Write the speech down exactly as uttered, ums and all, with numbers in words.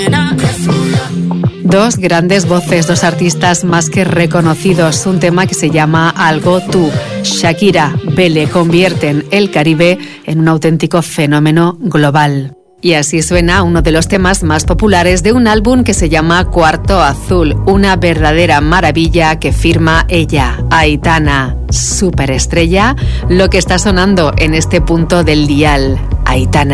Dos grandes voces, dos artistas más que reconocidos, un tema que se llama Algo Tú. Shakira, Bele convierten el Caribe en un auténtico fenómeno global. Y así suena uno de los temas más populares de un álbum que se llama Cuarto Azul, una verdadera maravilla que firma ella, Aitana, superestrella, lo que está sonando en este punto del dial, Aitana.